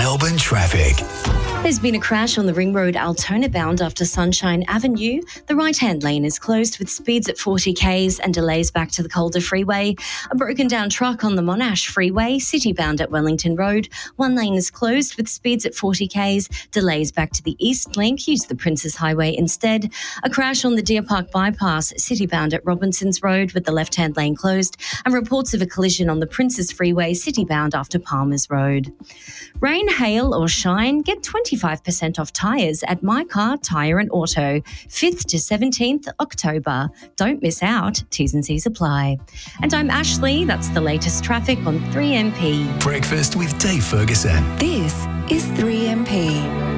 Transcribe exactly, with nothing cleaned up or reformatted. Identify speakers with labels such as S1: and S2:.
S1: Melbourne traffic.
S2: There's been a crash on the Ring Road Altona bound after Sunshine Avenue. The right-hand lane is closed with speeds at forty k's and delays back to the Calder Freeway. A broken down truck on the Monash Freeway, city bound at Wellington Road. One lane is closed with speeds at forty k's, delays back to the East Link. Use the Princes Highway instead. A crash on the Deer Park Bypass, city bound at Robinsons Road with the left-hand lane closed. And reports of a collision on the Princes Freeway, city bound after Palmers Road. Rain, hail or shine, get twenty-five percent off tyres at My Car Tyre and Auto, fifth to seventeenth October. Don't miss out. T's and C's apply. And I'm Ashley. That's the latest traffic on three M P.
S1: Breakfast with Dave Ferguson.
S3: This is three M P.